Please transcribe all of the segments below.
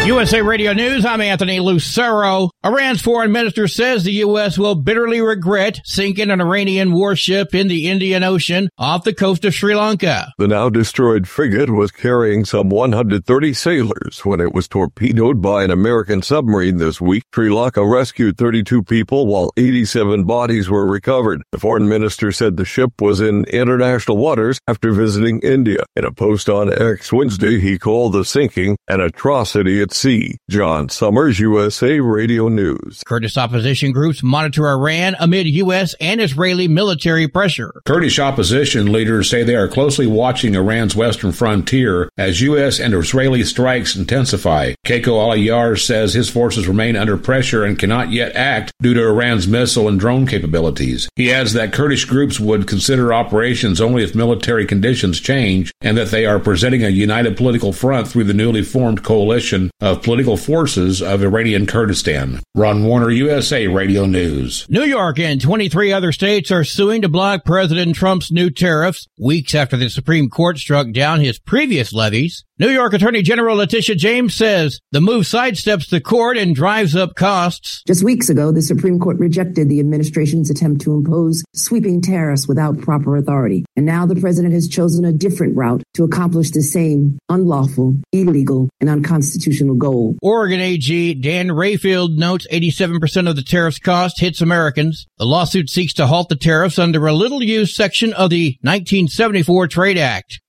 USA Radio News, I'm Anthony Lucero. Iran's foreign minister says the U.S. will bitterly regret sinking an Iranian warship in the Indian Ocean off the coast of Sri Lanka. The now-destroyed frigate was carrying some 130 sailors when it was torpedoed by an American submarine this week. Sri Lanka rescued 32 people while 87 bodies were recovered. The foreign minister said the ship was in international waters after visiting India. In a post on X Wednesday, he called the sinking an atrocity at sea. John Summers, USA Radio News. Kurdish opposition groups monitor Iran amid U.S. and Israeli military pressure. Kurdish opposition leaders say they are closely watching Iran's western frontier as U.S. and Israeli strikes intensify. Keiko Al-Ayar says his forces remain under pressure and cannot yet act due to Iran's missile and drone capabilities. He adds that Kurdish groups would consider operations only if military conditions change and that they are presenting a united political front through the newly formed coalition of political forces of Iranian Kurdistan. Ron Warner, USA Radio News. New York and 23 other states are suing to block President Trump's new tariffs, weeks after the Supreme Court struck down his previous levies. New York Attorney General Letitia James says the move sidesteps the court and drives up costs. Just weeks ago, the Supreme Court rejected the administration's attempt to impose sweeping tariffs without proper authority. And now the president has chosen a different route to accomplish the same unlawful, illegal, and unconstitutional goal. Oregon AG Dan Rayfield notes 87% of the tariffs cost hits Americans. The lawsuit seeks to halt the tariffs under a little-used section of the 1974 Trade Act.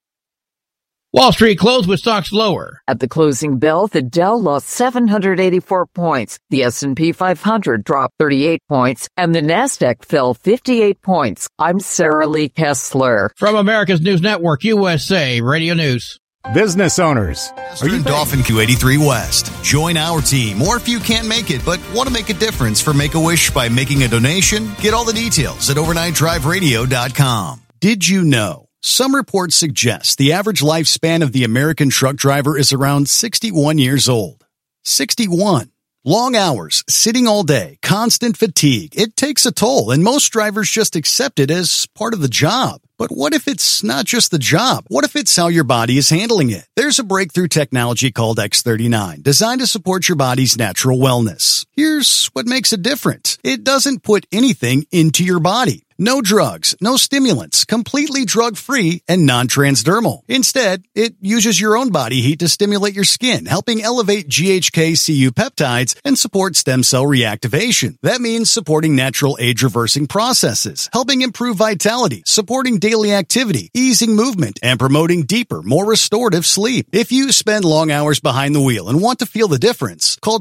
Wall Street closed with stocks lower. At the closing bell, the Dow lost 784 points. The S&P 500 dropped 38 points, and the Nasdaq fell 58 points. I'm Sarah Lee Kessler. From America's News Network, USA Radio News. Business owners, are you Dolphin Q83 West? Join our team, or if you can't make it but want to make a difference for Make-A-Wish by making a donation, get all the details at overnightdriveradio.com. Did you know? Some reports suggest the average lifespan of the American truck driver is around 61 years old. 61. Long hours, sitting all day, constant fatigue. It takes a toll, and most drivers just accept it as part of the job. But what if it's not just the job? What if it's how your body is handling it? There's a breakthrough technology called X39, designed to support your body's natural wellness. Here's what makes it different. It doesn't put anything into your body. No drugs, no stimulants, completely drug-free and non-transdermal. Instead, it uses your own body heat to stimulate your skin, helping elevate GHK-Cu peptides and support stem cell reactivation. That means supporting natural age-reversing processes, helping improve vitality, supporting daily activity, easing movement, and promoting deeper, more restorative sleep. If you spend long hours behind the wheel and want to feel the difference, call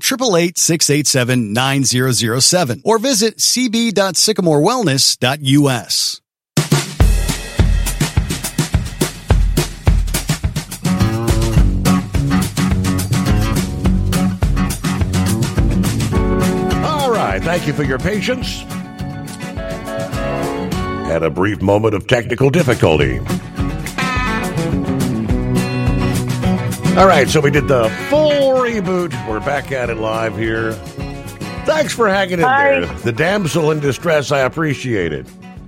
888-687-9007 or visit cb.sycamorewellness.us. All right, thank you for your patience. Had a brief moment of technical difficulty. All right, so we did the full reboot. We're back at it live here. Thanks for hanging in there. The damsel in distress, I appreciate it.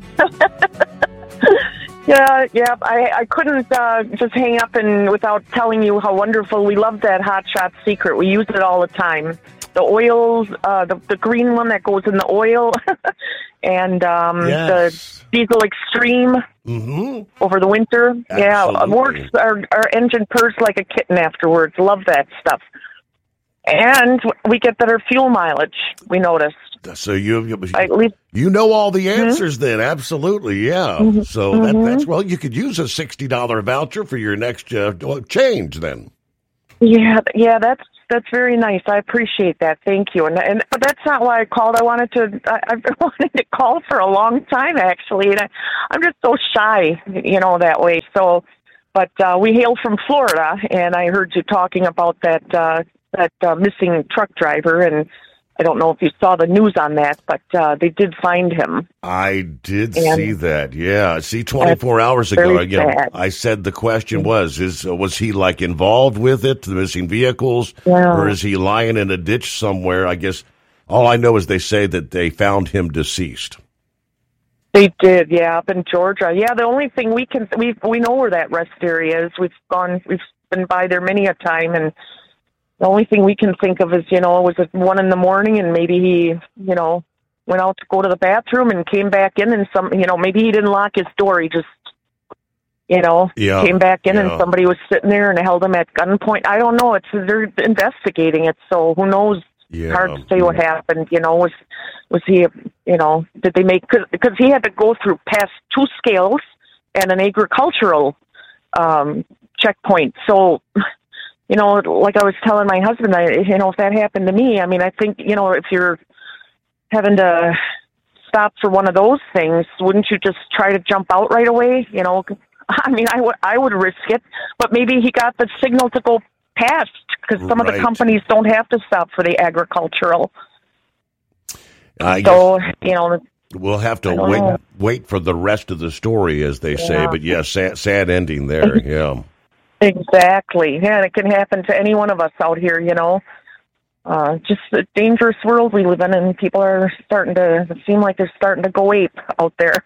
Yeah. I couldn't just hang up and without telling you how wonderful. We love that Hot Shot Secret. We use it all the time. The oils, the green one that goes in the oil, and yes. The Diesel Extreme over the winter. Absolutely. Yeah, it works. Our engine purrs like a kitten afterwards. Love that stuff. And we get better fuel mileage, we noticed. So you know all the answers then, absolutely, yeah. So that's, well, you could use a $60 voucher for your next change then. Yeah, that's very nice. I appreciate that. Thank you. And but that's not why I called. I've wanted to call for a long time, actually, and I'm just so shy, that way. So, but we hail from Florida, and I heard you talking about that missing truck driver, and I don't know if you saw the news on that, but they did find him. I did see that, yeah. See, 24 hours ago, I said the question was he like involved with it, the missing vehicles, or is he lying in a ditch somewhere? I guess all I know is they say that they found him deceased. They did, yeah, up in Georgia. Yeah, the only thing we know where that rest area is. We've been by there many a time, and The only thing we can think of is, it was at 1 a.m. and maybe he, went out to go to the bathroom and came back in and maybe he didn't lock his door. He just, came back in and somebody was sitting there and held him at gunpoint. I don't know. They're investigating it. So who knows? Yeah. Hard to say what happened. Was he, did they make, because he had to go through past 2 scales and an agricultural checkpoint. So, like I was telling my husband, if that happened to me, I mean, I think, if you're having to stop for one of those things, wouldn't you just try to jump out right away? I mean, I would risk it, but maybe he got the signal to go past because some of the companies don't have to stop for the agricultural. We'll have to wait for the rest of the story, as they say. But yes, sad ending there. Yeah. Exactly. Yeah, and it can happen to any one of us out here, just a dangerous world we live in, and people are starting to seem like they're starting to go ape out there,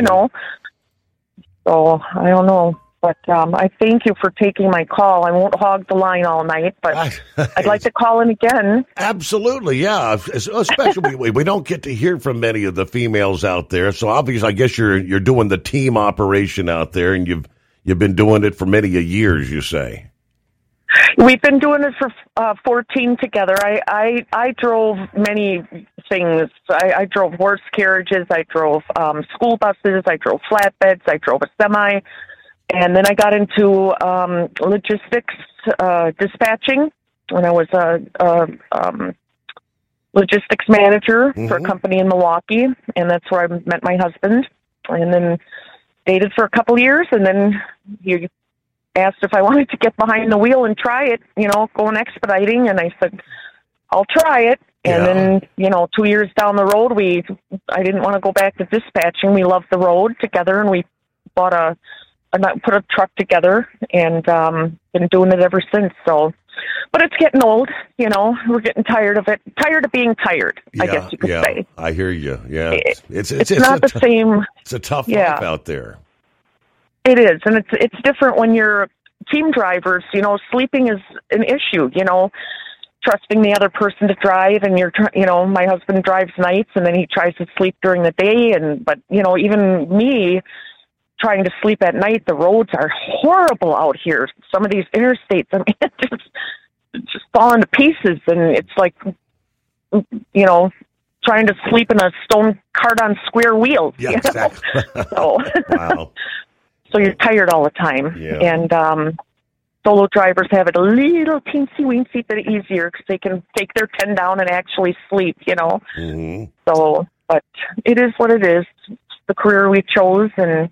So, I don't know. But I thank you for taking my call. I won't hog the line all night, but I'd like to call in again. Absolutely, yeah. Especially we don't get to hear from many of the females out there. So obviously, I guess you're doing the team operation out there, and you've been doing it for many years, you say. We've been doing it for 14 together. I drove many things. I drove horse carriages. I drove school buses. I drove flatbeds. I drove a semi. And then I got into logistics, dispatching, when I was a logistics manager for a company in Milwaukee, and that's where I met my husband. And then dated for a couple years, and then he asked if I wanted to get behind the wheel and try it, going expediting, and I said, I'll try it. And then, 2 years down the road, I didn't want to go back to dispatching. We loved the road together, and we put a truck together, and been doing it ever since. So, but it's getting old, we're getting tired of it. Tired of being tired, I guess you could say. I hear you. Yeah, it's not the same. It's a tough life out there. It is, and it's different when you're team drivers. Sleeping is an issue. Trusting the other person to drive, and my husband drives nights, and then he tries to sleep during the day, but even me trying to sleep at night, the roads are horrible out here. Some of these interstates, I mean, it's just falling to pieces, and it's like, trying to sleep in a stone cart on square wheels. Yeah, exactly. So, wow. So you're tired all the time. Yeah. And solo drivers have it a little teensy-weensy bit easier because they can take their 10 down and actually sleep, Mm-hmm. So, but it is what it is. It's the career we chose, and,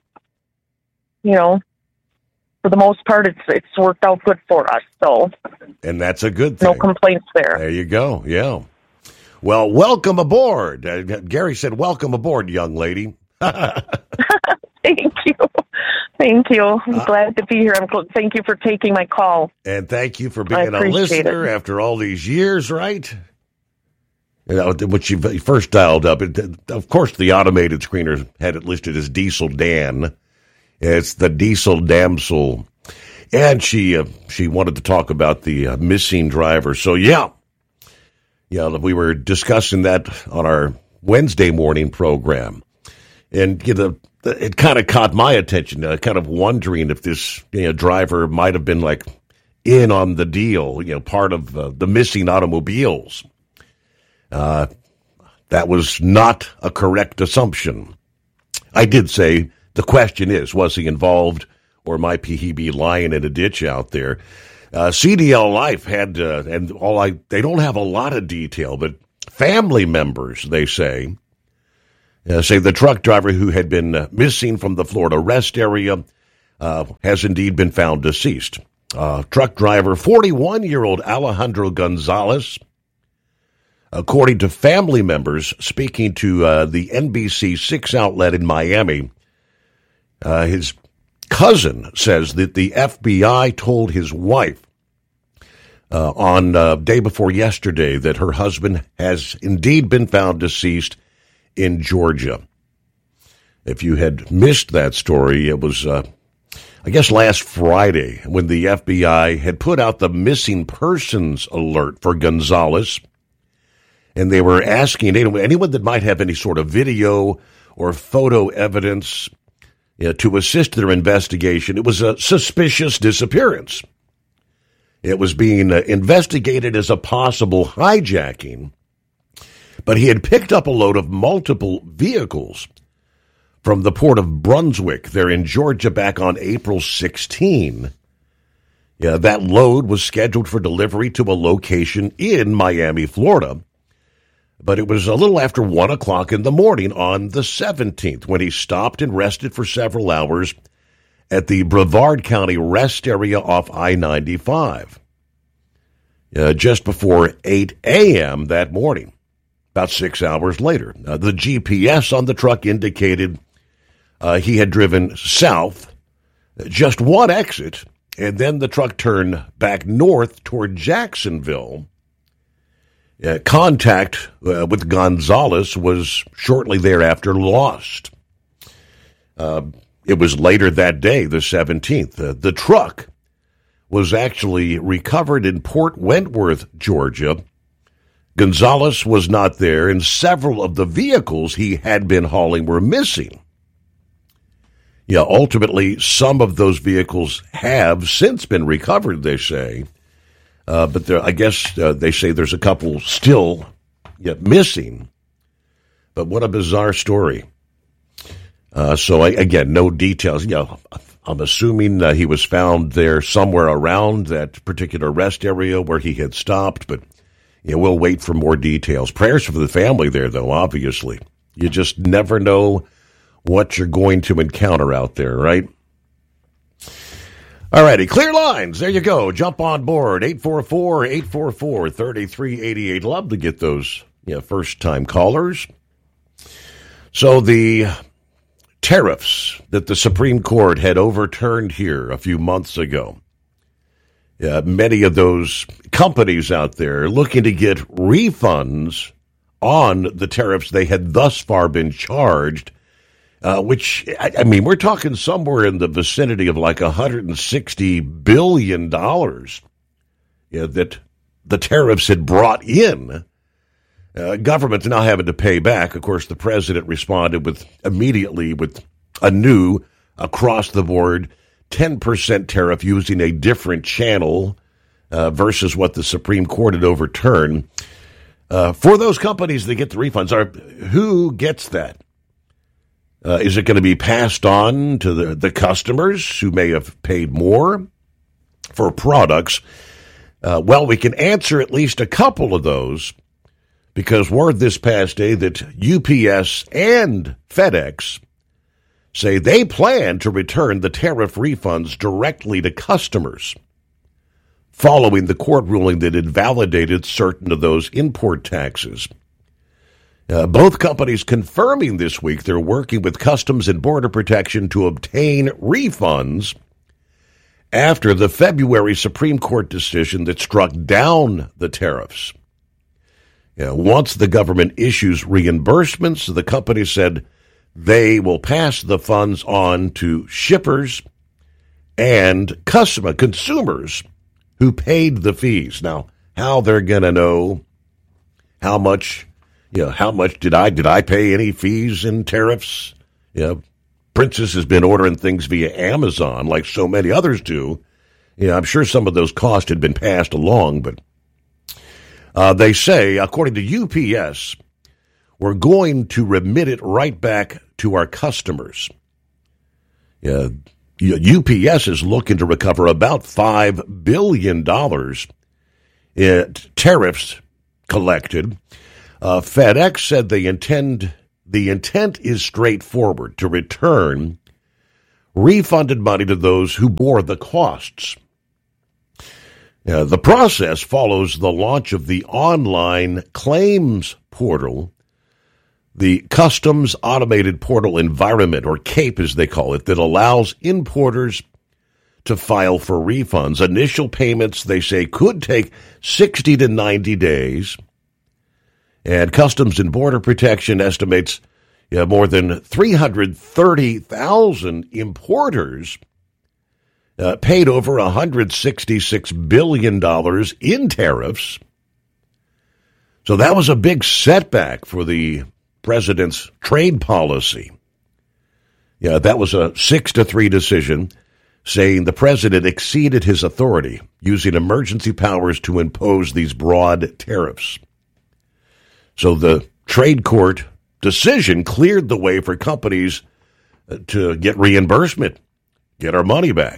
for the most part, it's worked out good for us. So, and that's a good thing. No complaints there. There you go. Yeah. Well, welcome aboard. Gary said, welcome aboard, young lady. Thank you. Thank you. I'm glad to be here. Thank you for taking my call. And thank you for being a listener after all these years, right? Which you first dialed up. Of course, the automated screener had it listed as Diesel Dan. It's the Diesel Damsel. And she wanted to talk about the missing driver. So, yeah, we were discussing that on our Wednesday morning program. And it kind of caught my attention, kind of wondering if this driver might have been like in on the deal, part of the missing automobiles. That was not a correct assumption. I did say the question is, was he involved, or might he be lying in a ditch out there? CDL Life had, they don't have a lot of detail, but family members, they say the truck driver who had been missing from the Florida rest area has indeed been found deceased. Truck driver, 41-year-old Alejandro Gonzalez, according to family members speaking to the NBC6 outlet in Miami, his cousin says that the FBI told his wife on day before yesterday that her husband has indeed been found deceased in Georgia. If you had missed that story, it was, I guess last Friday, when the FBI had put out the missing persons alert for Gonzalez, and they were asking anyone that might have any sort of video or photo evidence to assist their investigation. It was a suspicious disappearance. It was being investigated as a possible hijacking, but he had picked up a load of multiple vehicles from the port of Brunswick there in Georgia back on April 16. That load was scheduled for delivery to a location in Miami, Florida. But it was a little after 1 o'clock in the morning on the 17th when he stopped and rested for several hours at the Brevard County rest area off I-95. Just before 8 a.m. that morning, about 6 hours later, the GPS on the truck indicated he had driven south, just one exit, and then the truck turned back north toward Jacksonville. Contact with Gonzalez was shortly thereafter lost. It was later that day, the 17th. The truck was actually recovered in Port Wentworth, Georgia. Gonzalez was not there, and several of the vehicles he had been hauling were missing. Ultimately, some of those vehicles have since been recovered, they say. But I guess they say there's a couple still missing. But what a bizarre story. Again, no details. I'm assuming he was found there somewhere around that particular rest area where he had stopped. But we'll wait for more details. Prayers for the family there, though, obviously. You just never know what you're going to encounter out there, right? All righty, clear lines. There you go. Jump on board. 844-844-3388. Love to get those first-time callers. So the tariffs that the Supreme Court had overturned here a few months ago, many of those companies out there looking to get refunds on the tariffs they had thus far been charged, which, I mean, we're talking somewhere in the vicinity of like $160 billion that the tariffs had brought in. Government's now having to pay back. Of course, the president responded immediately with a new across-the-board 10% tariff using a different channel versus what the Supreme Court had overturned. For those companies that get the refunds, who gets that? Is it going to be passed on to the customers who may have paid more for products? Well, we can answer at least a couple of those because word this past day that UPS and FedEx say they plan to return the tariff refunds directly to customers following the court ruling that invalidated certain of those import taxes. Both companies confirming this week they're working with Customs and Border Protection to obtain refunds after the February Supreme Court decision that struck down the tariffs. Once the government issues reimbursements, the company said they will pass the funds on to shippers and consumers who paid the fees. Now, how they're going to know how much did I pay any fees and tariffs? Princess has been ordering things via Amazon like so many others do. I'm sure some of those costs had been passed along, but they say, according to UPS, we're going to remit it right back to our customers. UPS is looking to recover about $5 billion in tariffs collected. FedEx said the intent is straightforward, to return refunded money to those who bore the costs. The process follows the launch of the online claims portal, the Customs Automated Portal Environment, or CAPE as they call it, that allows importers to file for refunds. Initial payments, they say, could take 60 to 90 days. And Customs and Border Protection estimates more than 330,000 importers paid over $166 billion in tariffs. So that was a big setback for the president's trade policy. Yeah, that was a 6-3 decision, saying the president exceeded his authority using emergency powers to impose these broad tariffs. So the trade court decision cleared the way for companies to get reimbursement, get our money back.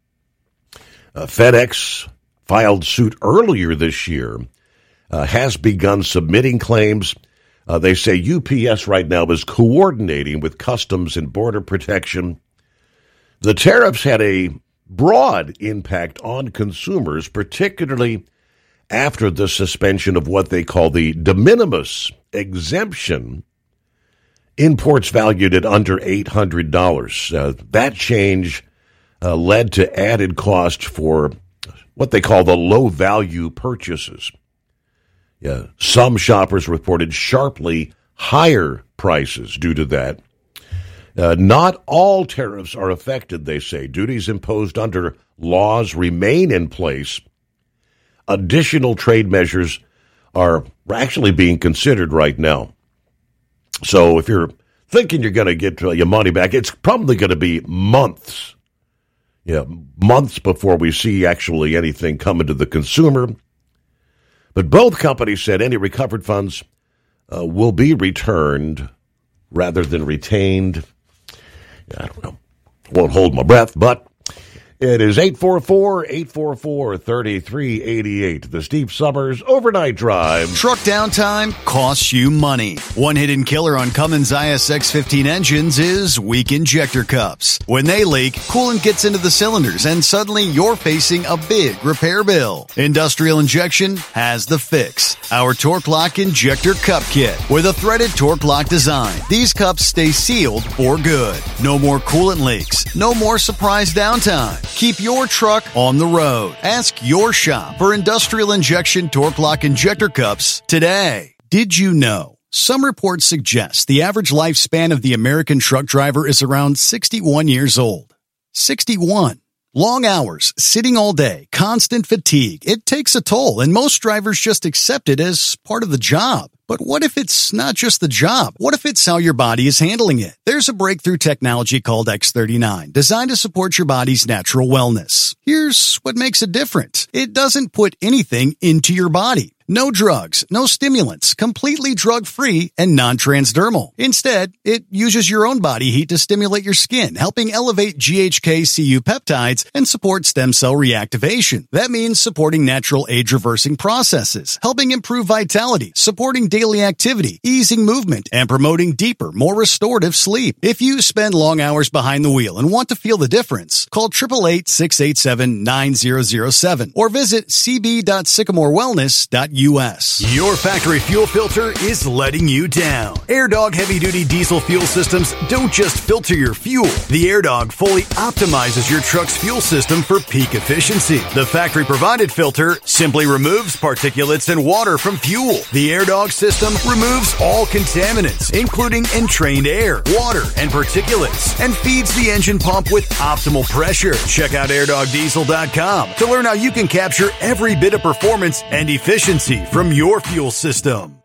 FedEx filed suit earlier this year, has begun submitting claims. They say UPS right now is coordinating with Customs and Border Protection. The tariffs had a broad impact on consumers, particularly after the suspension of what they call the de minimis exemption, imports valued at under $800. That change led to added cost for what they call the low-value purchases. Yeah, some shoppers reported sharply higher prices due to that. Not all tariffs are affected, they say. Duties imposed under laws remain in place. Additional trade measures are actually being considered right now. So if you're thinking you're going to get your money back, it's probably going to be months. Yeah, months before we see actually anything coming to the consumer. But both companies said any recovered funds will be returned rather than retained. I don't know. Won't hold my breath, but it is 844-844-3388. The Steve Summers Overnight Drive. Truck downtime costs you money. One hidden killer on Cummins ISX-15 engines is weak injector cups. When they leak, coolant gets into the cylinders and suddenly you're facing a big repair bill. Industrial Injection has the fix. Our Torque Lock Injector Cup Kit with a threaded Torque Lock design. These cups stay sealed for good. No more coolant leaks. No more surprise downtime. Keep your truck on the road. Ask your shop for Industrial Injection Torque Lock Injector Cups today. Did you know? Some reports suggest the average lifespan of the American truck driver is around 61 years old. 61. Long hours, sitting all day, constant fatigue. It takes a toll, and most drivers just accept it as part of the job. But what if it's not just the job? What if it's how your body is handling it? There's a breakthrough technology called X39, designed to support your body's natural wellness. Here's what makes it different. It doesn't put anything into your body. No drugs, no stimulants, completely drug-free and non-transdermal. Instead, it uses your own body heat to stimulate your skin, helping elevate GHK-Cu peptides and support stem cell reactivation. That means supporting natural age-reversing processes, helping improve vitality, supporting daily activity, easing movement, and promoting deeper, more restorative sleep. If you spend long hours behind the wheel and want to feel the difference, call 888-687-9007 or visit cb.sycamorewellness.us. Your factory fuel filter is letting you down. AirDog heavy-duty diesel fuel systems don't just filter your fuel. The AirDog fully optimizes your truck's fuel system for peak efficiency. The factory-provided filter simply removes particulates and water from fuel. The AirDog system removes all contaminants, including entrained air, water, and particulates, and feeds the engine pump with optimal pressure. Check out AirDogDiesel.com to learn how you can capture every bit of performance and efficiency from your fuel system.